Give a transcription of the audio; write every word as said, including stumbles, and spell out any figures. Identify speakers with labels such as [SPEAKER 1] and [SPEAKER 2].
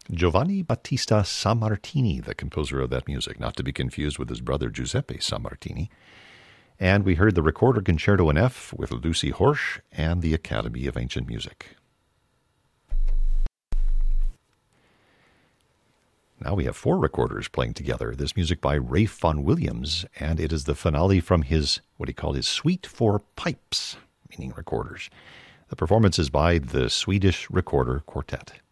[SPEAKER 1] Giovanni Battista Sammartini, the composer of that music, not to be confused with his brother Giuseppe Sammartini. And we heard the Recorder Concerto in F with Lucy Horsch and the Academy of Ancient Music. Now we have four recorders playing together. This music by Ralph Vaughan Williams, and it is the finale from his, what he called his Suite for Pipes, meaning recorders. The performance is by the Swedish Recorder Quartet.